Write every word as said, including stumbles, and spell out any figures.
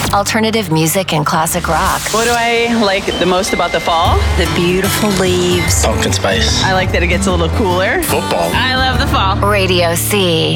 alternative music and classic rock. What do I like the most about the fall? The beautiful leaves. Pumpkin spice. I like that it gets a little cooler. Football. I love the fall. Radio C.